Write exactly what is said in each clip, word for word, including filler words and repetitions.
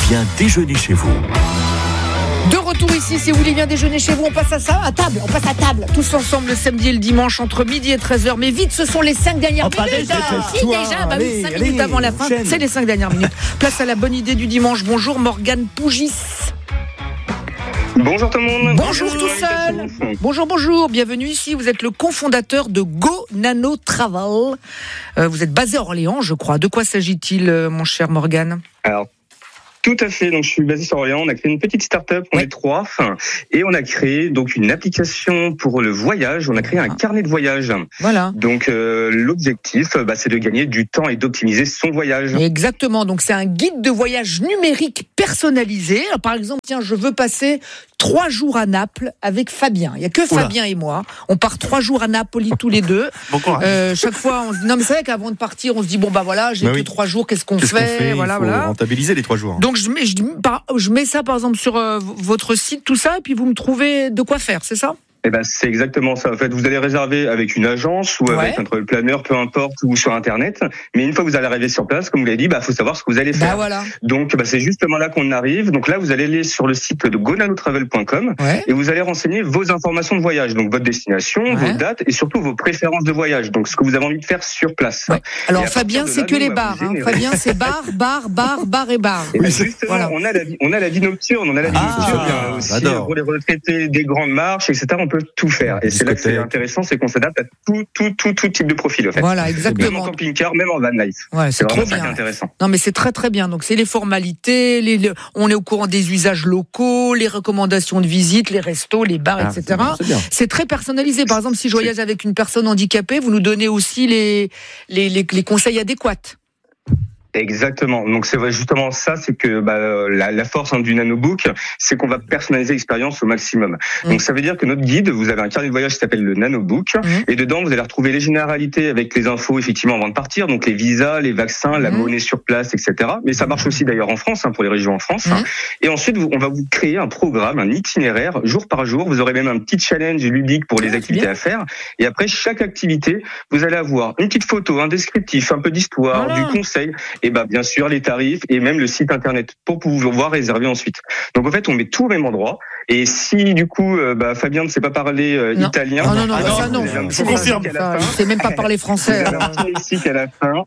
vient déjeuner chez vous. De retour ici, c'est Willy vient déjeuner chez vous. On passe à ça, à table, on passe à table. Tous ensemble le samedi et le dimanche entre midi et treize heures. Mais vite, ce sont les cinq dernières oh, minutes. Si déjà, bah oui, cinq allez, minutes avant la fin, chaîne. C'est les cinq dernières minutes. Place à la bonne idée du dimanche. Bonjour Morgane Pougis. Bonjour tout le monde. Bonjour tout seul. Bonjour, bonjour. Bienvenue ici. Vous êtes le cofondateur de Go Nano Travel. Euh, vous êtes basé à Orléans, je crois. De quoi s'agit-il, euh, mon cher Morgane ? Alors, tout à fait. Donc, je suis basé sur Orléans. On a créé une petite start-up. On ouais. est trois. Et on a créé donc une application pour le voyage. On a créé un carnet de voyage. Voilà. Donc, euh, l'objectif, bah, c'est de gagner du temps et d'optimiser son voyage. Exactement. Donc, c'est un guide de voyage numérique personnalisé. Alors, par exemple, tiens, je veux passer trois jours à Naples avec Fabien. Il n'y a que Oula. Fabien et moi. On part trois jours à Napoli tous les deux. Bon courage. Euh, chaque fois, on se dit, non, mais c'est vrai qu'avant de partir, on se dit, bon, bah voilà, j'ai bah que oui. trois jours, qu'est-ce qu'on Qu'est-ce fait, qu'on fait voilà, Il faut voilà. rentabiliser les trois jours. Donc, je mets, je, je mets ça, par exemple, sur euh, votre site, tout ça, et puis vous me trouvez de quoi faire, c'est ça ? Eh ben, c'est exactement ça. En fait, vous allez réserver avec une agence ou avec ouais. un travel planner, peu importe, ou sur Internet. Mais une fois que vous allez arriver sur place, comme vous l'avez dit, bah, faut savoir ce que vous allez faire. Bah voilà. Donc, bah, c'est justement là qu'on arrive. Donc là, vous allez aller sur le site de go nano travel point com Ouais. et vous allez renseigner vos informations de voyage. Donc, votre destination, Ouais. vos dates et surtout vos préférences de voyage. Donc, ce que vous avez envie de faire sur place. Ouais. Alors, Et à Fabien, partir de c'est là, que nous, les on va bars. vous Hein. générer. Fabien, c'est bar, bar, bar, bar et bar. Et ben, justement, Voilà. on a la vie, on a la vie nocturne, on a la vie Ah, nocturne, il y a aussi j'adore. pour les retraités des grandes marches, et cetera. On peut tout faire. Et c'est là que c'est Discothèque. intéressant, c'est qu'on s'adapte à tout, tout, tout, tout type de profil, en fait. Voilà, Même en exactement. camping-car, même en van life. Ouais, C'est c'est vraiment trop ça qui est bien. intéressant. Non, mais c'est très très bien. Donc c'est les formalités, les, le- on est au courant des usages locaux, les recommandations de visite, les restos, les bars, Ah, et cetera. c'est bien. C'est très personnalisé. Par exemple, si je voyage avec une personne handicapée, vous nous donnez aussi les les, les, les conseils adéquats. Exactement. Donc c'est vrai, justement ça, c'est que bah, la, la force hein, du NanoBook, c'est qu'on va personnaliser l'expérience au maximum. Mmh. Donc ça veut dire que notre guide, vous avez un carnet de voyage qui s'appelle le NanoBook, Mmh. et dedans vous allez retrouver les généralités avec les infos effectivement avant de partir, donc les visas, les vaccins, la Mmh. monnaie sur place, et cetera. Mais ça marche aussi d'ailleurs en France, hein, pour les régions en France. Mmh. Et ensuite, vous- on va vous créer un programme, un itinéraire jour par jour. Vous aurez même un petit challenge ludique pour les Ah, activités bien. à faire. Et après chaque activité, vous allez avoir une petite photo, un descriptif, un peu d'histoire, Voilà. du conseil, et bah bien sûr les tarifs et même le site internet pour pouvoir réserver ensuite. Donc en fait, on met tout au même endroit. Et si du coup, euh, bah, Fabien ne sait pas parler euh, Non. italien, Ah non, non, Ah bah, non, ça non. vous avez un petit C'est confirme. lexique à la ça, fin. il sait même pas parler français. Vous avez alors. un petit lexique à la fin.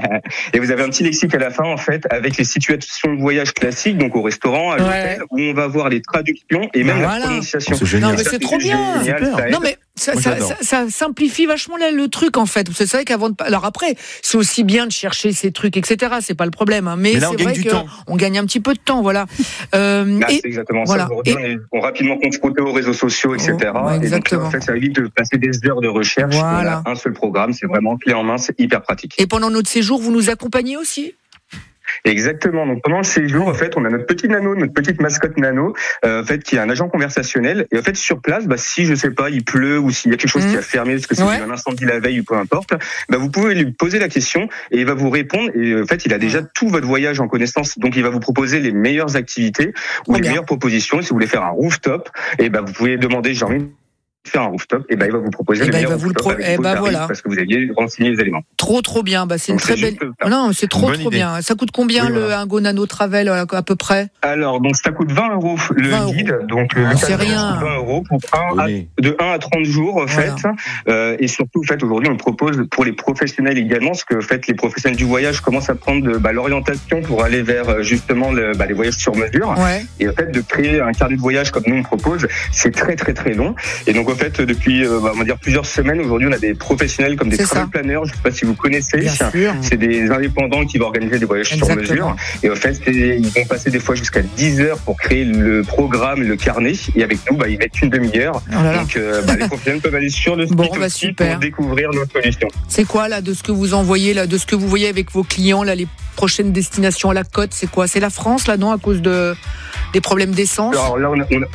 Et vous avez un petit lexique à la fin, en fait, avec les situations de voyage classiques, donc au restaurant, à Ouais. l'hôtel, où on va voir les traductions et même Voilà. la prononciation. C'est génial. Non, mais Ça, c'est trop juste bien. génial, Super. ça aide. Non mais ça, Moi, ça, j'adore. ça, ça simplifie vachement là, le truc en fait. C'est vrai qu'avant de... alors après c'est aussi bien de chercher ces trucs et cetera. C'est pas le problème. Hein. Mais, Mais là, c'est on gagne vrai du que temps. on gagne un petit peu de temps, voilà. Euh, Là, et c'est exactement voilà. ça. Aujourd'hui, Et- on est on est rapidement confronté aux réseaux sociaux, et cetera. Oh, ouais, et donc, exactement. en fait, ça évite de passer des heures de recherche. Voilà. On a un seul programme, c'est vraiment clé en main, c'est hyper pratique. et pendant notre séjour, vous nous accompagnez aussi. Exactement. Donc pendant le séjour, en fait, on a notre petit nano, notre petite mascotte nano, euh, en fait, qui est un agent conversationnel. Et en fait, sur place, bah, si je sais pas, il pleut ou s'il y a quelque chose Mmh. qui a fermé parce que c'est Ouais. un incendie la veille ou peu importe, bah, vous pouvez lui poser la question et il va vous répondre. Et en fait, il a déjà Ouais. tout votre voyage en connaissance, donc il va vous proposer les meilleures activités ou Trop les bien. meilleures propositions. Si vous voulez faire un rooftop, et bah, vous pouvez demander j'ai envie de faire un rooftop, et ben il va vous proposer Et les ben, il meilleurs va vous le rooftops pro- avec eh vos ben, tarifs voilà. parce que vous aviez renseigné les éléments. Trop trop bien. Bah c'est une Donc, très c'est belle. juste ça. Non, c'est trop Bonne trop idée. bien. Ça coûte combien Oui, le voilà. un Go Nano Travel à, à peu près? Alors, donc ça coûte vingt euros le vingt euros. guide, donc Ah, le c'est package rien. coûte vingt euros pour un à, Oui. de un à trente jours en Voilà. fait, euh, et surtout en fait aujourd'hui on le propose pour les professionnels également, parce que en fait les professionnels du voyage commencent à prendre bah, l'orientation pour aller vers euh, justement le, bah, les voyages sur mesure, Ouais. et en fait de créer un carnet de voyage comme nous on propose, c'est très très très long, et donc en fait depuis euh, bah, on va dire plusieurs semaines aujourd'hui on a des professionnels comme des C'est travel ça. planners, je sais pas si vous connaissez. Bien sûr. C'est des indépendants qui vont organiser des voyages Exactement. sur mesure. Et en fait, c'est- ils vont passer des fois jusqu'à dix heures pour créer le programme, le carnet. Et avec nous, bah, ils mettent une demi-heure. Oh là là. Donc, euh, bah, les professionnels peuvent aller sur le site Bon, bah, aussi super. pour découvrir nos solutions. C'est quoi là de ce que vous envoyez là, de ce que vous voyez avec vos clients là, les prochaines destinations à la côte, c'est quoi? C'est la France là, non, à cause de des problèmes d'essence? Alors là, on a, on a-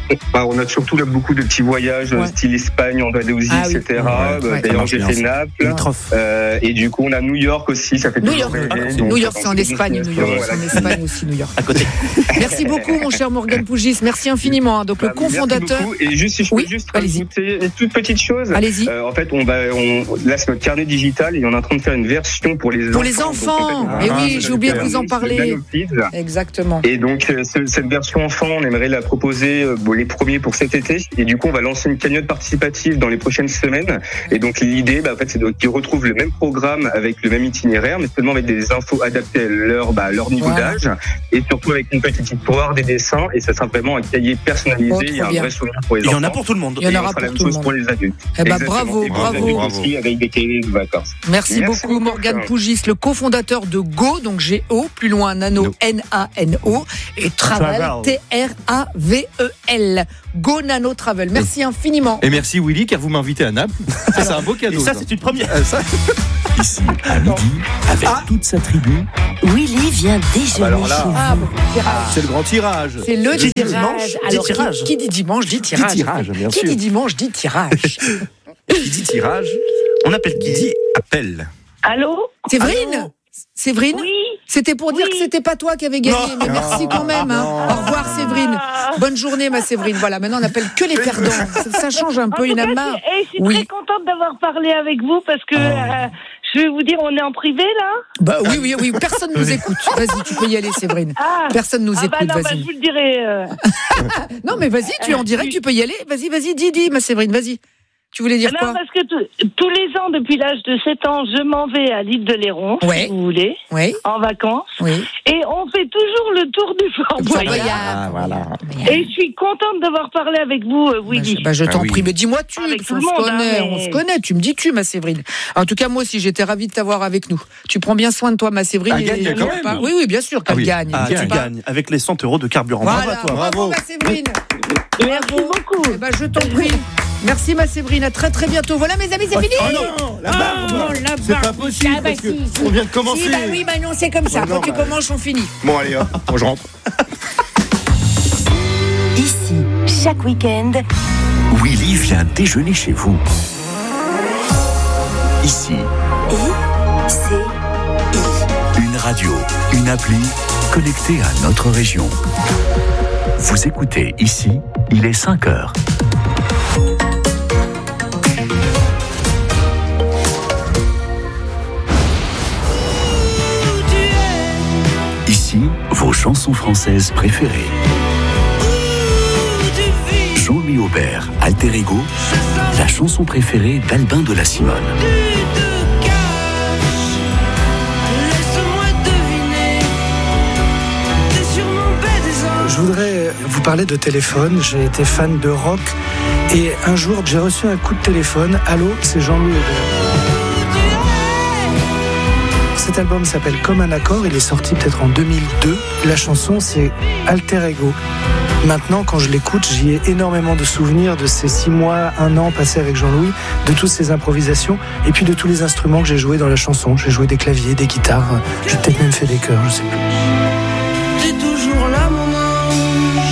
bah, on a surtout là beaucoup de petits voyages, ouais. style Espagne, Andalousie, ah, oui. et cetera. Ouais, ouais. D'ailleurs, j'ai fait Naples. Euh, et du coup, on a New York aussi. Ça fait New York, rêver, ah, donc, New York, c'est en Espagne. New York, c'est en Espagne aussi, New York. À côté. Merci beaucoup, mon cher Morgan Pougis. Merci infiniment. Donc, bah, le cofondateur. Et juste, si je peux oui, juste rajouter une toute petite chose. Allez-y. Euh, en fait, on va, on, là, c'est notre carnet digital et on est en train de faire une version pour les pour enfants. Pour les enfants. Donc, en fait, et ah, oui, j'ai oublié de vous en parler. Exactement. Et donc, cette version enfant, on aimerait la proposer bon, les premiers pour cet été. Et du coup, on va lancer une cagnotte participative dans les prochaines semaines. Et donc, l'idée, bah, en fait, c'est de, qu'ils retrouvent le même programme avec le même itinéraire, mais seulement avec des infos adaptées à leur, bah, leur niveau voilà. d'âge. Et surtout avec une petite histoire, des dessins. Et ça sera vraiment un cahier personnalisé. Oh, il y a un bien. vrai souvenir pour les Il enfants. y en a pour tout le monde. Il y en aura pour la même tout le chose monde. Pour les adultes. Eh bah, bravo, et bravo. bravo. Aussi avec des cahiers de vacances. Merci, Merci beaucoup, beaucoup, Morgan Pougis, le cofondateur de Go, donc G O, plus loin Nano, no. N A N O, et Travel, T R A V E L. Go Nano Travel. Merci et, infiniment. Et merci Willy, car vous m'invitez à Naples. Ça, c'est un beau cadeau. Et ça, ça. c'est une première. Euh, ça... Ici, à midi, avec ah. toute sa tribu, Willy vient déjeuner ah, là, chez ah, vous. Ah, c'est le grand tirage. C'est le dit tirage. Dimanche, Alors, dit tirage. Qui, qui dit dimanche dit tirage. Dit tirage, bien qui sûr. dit dimanche dit tirage. Qui dit tirage, on appelle qui dit appel. Allô Séverine Allô Séverine Oui. C'était pour dire oui. que c'était pas toi qui avais gagné, non. mais merci quand même. Hein. Au revoir Séverine. Bonne journée ma Séverine. Voilà, maintenant on appelle que les perdants. Ça, ça change un peu, il y en a marre. Je suis oui. très contente d'avoir parlé avec vous parce que... Oh. Euh, je vais vous dire, on est en privé là. Bah oui, oui, oui. Personne nous écoute. Vas-y, tu peux y aller, Séverine. Ah. Personne nous ah écoute. Bah non, vas-y. Bah, je vous le dirai. Euh... non, mais vas-y, tu es en direct, tu peux y aller. Vas-y, vas-y, dis, dis, ma Séverine, vas-y. Tu voulais dire non, quoi? Parce que t- tous les ans, depuis l'âge de sept ans, je m'en vais à l'île de Léron, ouais. si vous voulez, ouais. en vacances. Oui. Et on fait toujours le tour du Fort Boyard. Ah, voilà. Et je suis contente d'avoir parlé avec vous, Willy. Bah, je, bah, je t'en ah, oui. prie, mais dis-moi tu, avec on, se monde, connaît, hein, mais... on se connaît, tu me dis tu, ma Séverine. En tout cas, moi aussi, j'étais ravie de t'avoir avec nous. Tu prends bien soin de toi, ma Séverine. Elle gagne quand même. Pas... Oui, oui, bien sûr qu'elle ah, oui. gagne. Ah, tu pas... gagnes avec les cent euros de carburant. Voilà, bravo à toi. bravo, bravo ma Séverine. Merci bravo. beaucoup. Eh ben, je t'en prie. Merci ma Séverine, à très très bientôt. Voilà mes amis, c'est oh, fini. Oh non, la barbe, oh, la barbe. C'est pas possible ah, bah, parce si, si. On vient de commencer. Si, bah oui, bah non, c'est comme ça. Quand non, tu bah... commences, on finit. Bon allez, hop, je rentre. Ici, chaque week-end, Willy vient déjeuner chez vous. Ici. I, C, I. Une radio, une appli connectée à notre région. Vous écoutez ici, il est cinq heures. Ici, vos chansons françaises préférées. Jean-Louis Aubert, Alter Ego, la chanson préférée d'Albin de la Simone. Je voudrais vous parler de téléphone. J'ai été fan de rock et un jour j'ai reçu un coup de téléphone. Allô, c'est Jean-Louis Aubert. Cet album s'appelle Comme un accord. Il est sorti peut-être en deux mille deux. La chanson c'est Alter Ego. Maintenant, quand je l'écoute, j'y ai énormément de souvenirs de ces six mois, un an passés avec Jean-Louis, de toutes ces improvisations et puis de tous les instruments que j'ai joués dans la chanson. J'ai joué des claviers, des guitares, j'ai peut-être même fait des chœurs, je sais plus. T'es toujours là, mon ange.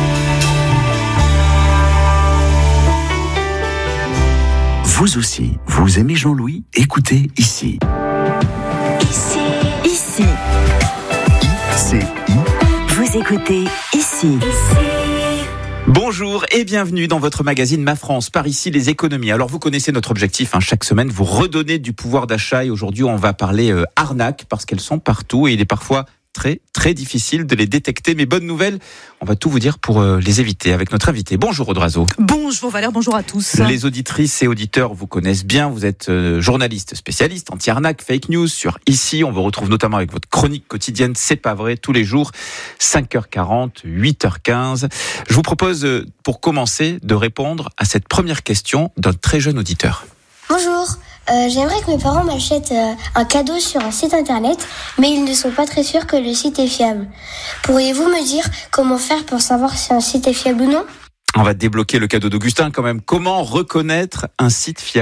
Vous aussi, vous aimez Jean-Louis? Écoutez ici. Ici. Ici. I-C-I. Vous écoutez ici. Ici. Bonjour et bienvenue dans votre magazine Ma France, par ici les économies. Alors vous connaissez notre objectif, hein, chaque semaine vous redonnez du pouvoir d'achat et aujourd'hui on va parler euh, arnaques parce qu'elles sont partout et il est parfois très très difficile de les détecter. Mais bonne nouvelle, on va tout vous dire pour euh, les éviter avec notre invité. Bonjour Audrazo. Bonjour Valère, bonjour à tous. Les auditrices et auditeurs vous connaissent bien, vous êtes euh, journaliste spécialiste anti-arnaque, fake news sur Ici. On vous retrouve notamment avec votre chronique quotidienne C'est pas vrai tous les jours, cinq heures quarante, huit heures quinze. Je vous propose euh, pour commencer de répondre à cette première question d'un très jeune auditeur. Bonjour. Euh, j'aimerais que mes parents m'achètent euh, un cadeau sur un site internet, mais ils ne sont pas très sûrs que le site est fiable. Pourriez-vous me dire comment faire pour savoir si un site est fiable ou non ? On va débloquer le cadeau d'Augustin quand même. Comment reconnaître un site fiable, Aude ?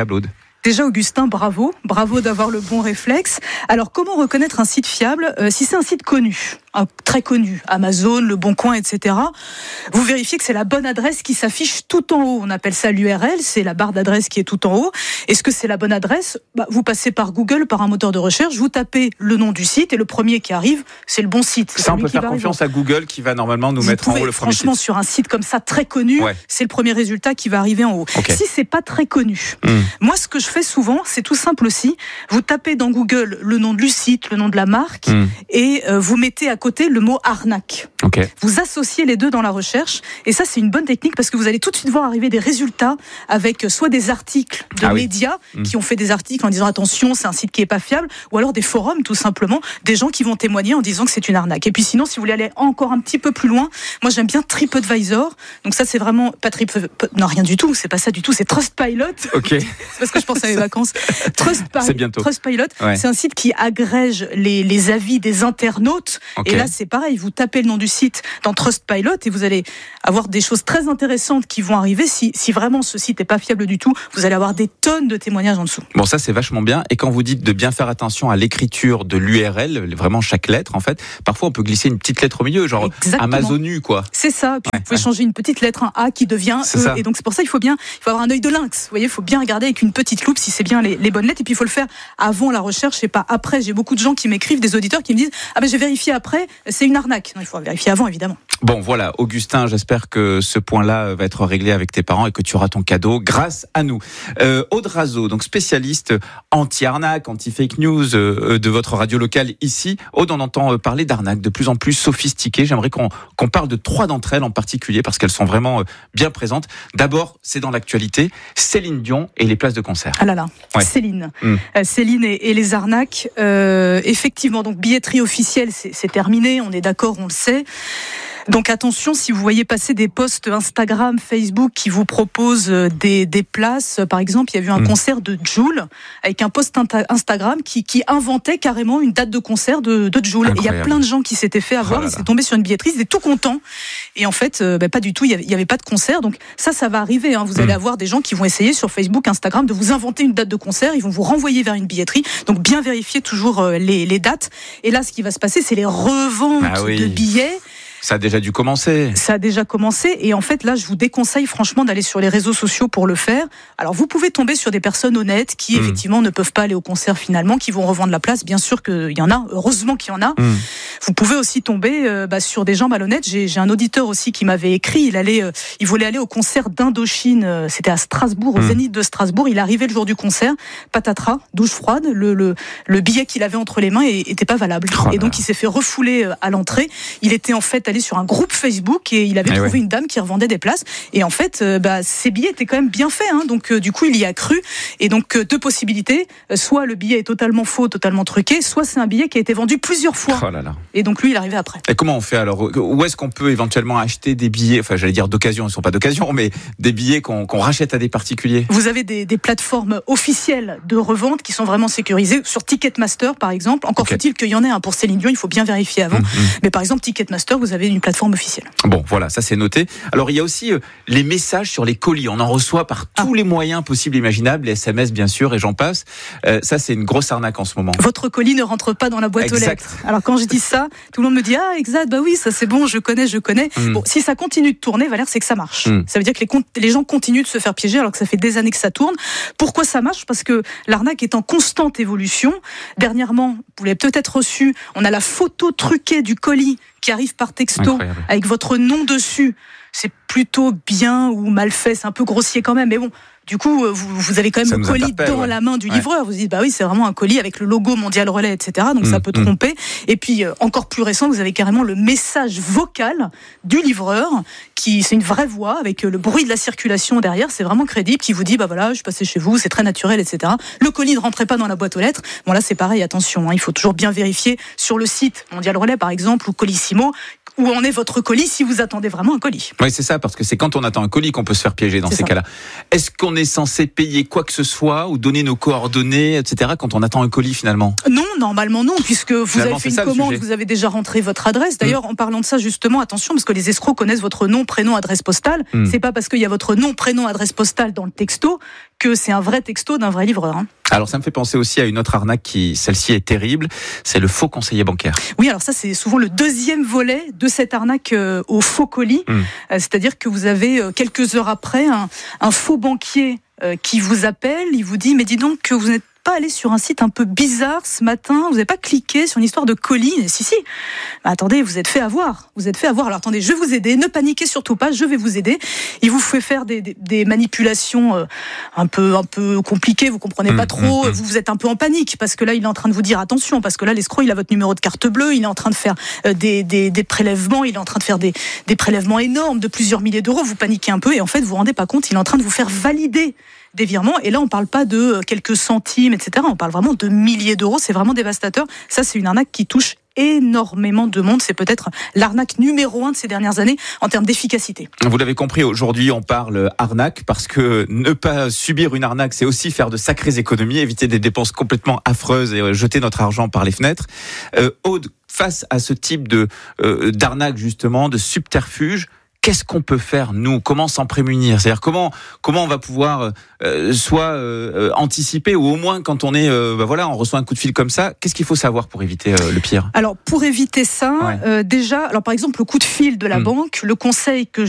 Déjà, Augustin, bravo. Bravo d'avoir le bon réflexe. Alors, comment reconnaître un site fiable euh, si c'est un site connu, un, très connu, Amazon, Le Bon Coin, et cetera. Vous vérifiez que c'est la bonne adresse qui s'affiche tout en haut. On appelle ça l'U R L, c'est la barre d'adresse qui est tout en haut. Est-ce que c'est la bonne adresse ? Bah, vous passez par Google, par un moteur de recherche, vous tapez le nom du site et le premier qui arrive, c'est le bon site. C'est ça, on peut faire confiance arriver. à Google qui va normalement nous vous mettre pouvez, en haut le premier franchement, site. sur un site comme ça, très connu, ouais. c'est le premier résultat qui va arriver en haut. Okay. Si c'est pas très connu, mmh. moi, ce que je fais souvent, c'est tout simple aussi. Vous tapez dans Google le nom du site, le nom de la marque, mmh. et euh, vous mettez à côté le mot arnaque. Okay. Vous associez les deux dans la recherche, et ça, c'est une bonne technique parce que vous allez tout de suite voir arriver des résultats avec soit des articles de ah médias oui. mmh. qui ont fait des articles en disant attention, c'est un site qui est pas fiable, ou alors des forums, tout simplement, des gens qui vont témoigner en disant que c'est une arnaque. Et puis sinon, si vous voulez aller encore un petit peu plus loin, moi, j'aime bien TripAdvisor. Donc ça, c'est vraiment pas Trip, non rien du tout, c'est pas ça du tout, c'est Trustpilot. Ok. C'est parce que je pense à mes vacances. Trustpilot. C'est bientôt. Trustpilot, ouais. c'est un site qui agrège les, les avis des internautes. Okay. Et là, c'est pareil, vous tapez le nom du site dans Trustpilot et vous allez avoir des choses très intéressantes qui vont arriver. Si, si vraiment ce site n'est pas fiable du tout, vous allez avoir des tonnes de témoignages en dessous. Bon, ça c'est vachement bien. Et quand vous dites de bien faire attention à l'écriture de l'U R L, vraiment chaque lettre, en fait, parfois on peut glisser une petite lettre au milieu, genre Exactement. Amazonu, quoi. C'est ça. Puis ouais, vous pouvez ouais. changer une petite lettre, un A qui devient c'est E. Ça. Et donc c'est pour ça qu'il faut bien, il faut avoir un œil de lynx. Vous voyez, il faut bien regarder avec une petite loupe si c'est bien les, les bonnes lettres. Et puis il faut le faire avant la recherche et pas après. J'ai beaucoup de gens qui m'écrivent, des auditeurs qui me disent ah ben j'ai vérifié après, c'est une arnaque. Non, il faut vérifier avant évidemment. Bon voilà, Augustin, j'espère que ce point-là va être réglé avec tes parents et que tu auras ton cadeau grâce à nous. Euh, Aude Razo, donc spécialiste anti-arnaque, anti-fake news euh, de votre radio locale ici. Aude, on entend parler d'arnaques de plus en plus sophistiquées. J'aimerais qu'on, qu'on parle de trois d'entre elles en particulier parce qu'elles sont vraiment bien présentes. D'abord, c'est dans l'actualité, Céline Dion et les places de concert. Ah là là, ouais. Céline. Mmh. Euh, Céline et, et les arnaques. Euh, effectivement, donc billetterie officielle, c'est, c'est terminé, on est d'accord, on le sait. Donc attention, si vous voyez passer des posts Instagram, Facebook qui vous proposent des, des places, par exemple, il y a eu un mmh. concert de Jul avec un post Instagram qui, qui inventait carrément une date de concert de, de Jul. Et il y a plein de gens qui s'étaient fait avoir, oh ils étaient tombés sur une billetterie, ils étaient tout contents. Et en fait, euh, bah, pas du tout, il n'y avait pas de concert. Donc ça, ça va arriver. Hein. Vous mmh. allez avoir des gens qui vont essayer sur Facebook, Instagram de vous inventer une date de concert, ils vont vous renvoyer vers une billetterie. Donc bien vérifier toujours euh, les, les dates. Et là, ce qui va se passer, c'est les reventes ah oui. de billets. Ça a déjà dû commencer. Ça a déjà commencé et en fait là je vous déconseille franchement d'aller sur les réseaux sociaux pour le faire. Alors vous pouvez tomber sur des personnes honnêtes qui mmh. effectivement ne peuvent pas aller au concert finalement, qui vont revendre la place, bien sûr qu'il y en a, heureusement qu'il y en a. Mmh. Vous pouvez aussi tomber euh, bah, sur des gens malhonnêtes. J'ai, j'ai un auditeur aussi qui m'avait écrit, il allait, euh, il voulait aller au concert d'Indochine, euh, c'était à Strasbourg, au mmh. Zénith de Strasbourg. Il est arrivé le jour du concert, patatras, douche froide, le, le, le billet qu'il avait entre les mains était pas valable. Oh et donc là. Il s'est fait refouler à l'entrée. Il était en fait allé sur un groupe Facebook et il avait eh trouvé ouais. une dame qui revendait des places et en fait euh, bah, ces billets étaient quand même bien faits hein, donc euh, du coup il y a cru et donc euh, deux possibilités, euh, soit le billet est totalement faux, totalement truqué, soit c'est un billet qui a été vendu plusieurs fois oh là là. Et donc lui il est arrivé après. Et comment on fait alors? Où est-ce qu'on peut éventuellement acheter des billets, enfin j'allais dire d'occasion, ils ne sont pas d'occasion, mais des billets qu'on, qu'on rachète à des particuliers? Vous avez des, des plateformes officielles de revente qui sont vraiment sécurisées, sur Ticketmaster par exemple, encore okay. faut-il qu'il y en ait un pour Céline Dion, il faut bien vérifier avant, mmh, mmh. mais par exemple Ticketmaster, vous avez une plateforme officielle. Bon, voilà, ça c'est noté. Alors, il y a aussi euh, les messages sur les colis. On en reçoit par ah. tous les moyens possibles et imaginables, les S M S bien sûr, et j'en passe. Euh, ça, c'est une grosse arnaque en ce moment. Votre colis ne rentre pas dans la boîte exact. Aux lettres. Alors, quand je dis ça, tout le monde me dit « Ah, exact, bah oui, ça c'est bon, je connais, je connais. Mm. » Bon, si ça continue de tourner, Valère, c'est que ça marche. Mm. Ça veut dire que les, comptes, les gens continuent de se faire piéger alors que ça fait des années que ça tourne. Pourquoi ça marche? Parce que l'arnaque est en constante évolution. Dernièrement, vous l'avez peut-être reçu, on a la photo truquée du colis qui arrive par texto Incroyable. Avec votre nom dessus. C'est plutôt bien ou mal fait, c'est un peu grossier quand même, mais bon. Du coup, vous, vous avez quand même ça le colis dans ouais. la main du livreur. Ouais. Vous dites, bah oui, c'est vraiment un colis avec le logo Mondial Relais, et cetera. Donc mmh, ça peut mmh. tromper. Et puis, euh, encore plus récent, vous avez carrément le message vocal du livreur, qui c'est une vraie voix avec euh, le bruit de la circulation derrière. C'est vraiment crédible, qui vous dit, bah voilà, je suis passé chez vous, c'est très naturel, et cetera. Le colis ne rentrait pas dans la boîte aux lettres. Bon là, c'est pareil, attention, hein, il faut toujours bien vérifier sur le site Mondial Relais, par exemple, ou Colissimo, où en est votre colis si vous attendez vraiment un colis. Oui, c'est ça, parce que c'est quand on attend un colis qu'on peut se faire piéger dans c'est ces ça. Cas-là. Est-ce qu'on est censé payer quoi que ce soit ou donner nos coordonnées, et cetera quand on attend un colis finalement? Non, normalement non, puisque vous finalement, avez fait une ça, commande, vous avez déjà rentré votre adresse. D'ailleurs, mmh. en parlant de ça justement, attention, parce que les escrocs connaissent votre nom, prénom, adresse postale. Mmh. C'est pas parce qu'il y a votre nom, prénom, adresse postale dans le texto que c'est un vrai texto d'un vrai livreur. Hein. Alors ça me fait penser aussi à une autre arnaque qui, celle-ci est terrible, c'est le faux conseiller bancaire. Oui, alors ça c'est souvent le deuxième volet de cette arnaque euh, au faux colis, mmh. euh, c'est-à-dire que vous avez euh, quelques heures après un, un faux banquier euh, qui vous appelle, il vous dit mais dis donc que vous n'êtes pas allé sur un site un peu bizarre ce matin, vous n'avez pas cliqué sur une histoire de colis. Et si, si. Bah, attendez, vous êtes fait avoir. Vous êtes fait avoir. Alors attendez, je vais vous aider. Ne paniquez surtout pas, je vais vous aider. Il vous fait faire des, des, des manipulations euh, un peu, un peu compliquées, vous comprenez pas trop. Vous, vous êtes un peu en panique parce que là, il est en train de vous dire attention, parce que là, l'escroc, il a votre numéro de carte bleue, il est en train de faire euh, des, des, des prélèvements, il est en train de faire des, des prélèvements énormes de plusieurs milliers d'euros. Vous paniquez un peu et en fait, vous vous rendez pas compte, il est en train de vous faire valider des virements, et là on parle pas de quelques centimes, et cetera. On parle vraiment de milliers d'euros, c'est vraiment dévastateur. Ça, c'est une arnaque qui touche énormément de monde. C'est peut-être l'arnaque numéro un de ces dernières années en termes d'efficacité. Vous l'avez compris, aujourd'hui on parle arnaque parce que ne pas subir une arnaque, c'est aussi faire de sacrées économies, éviter des dépenses complètement affreuses et jeter notre argent par les fenêtres. Euh, Aude, face à ce type de euh, d'arnaque justement, de subterfuge, qu'est-ce qu'on peut faire, nous ? Comment s'en prémunir ? C'est-à-dire comment comment on va pouvoir euh, soit euh, anticiper, ou au moins quand on est euh, bah voilà, on reçoit un coup de fil comme ça, qu'est-ce qu'il faut savoir pour éviter euh, le pire ? Alors pour éviter ça, ouais. euh, déjà, alors par exemple le coup de fil de la mmh. banque, le conseil que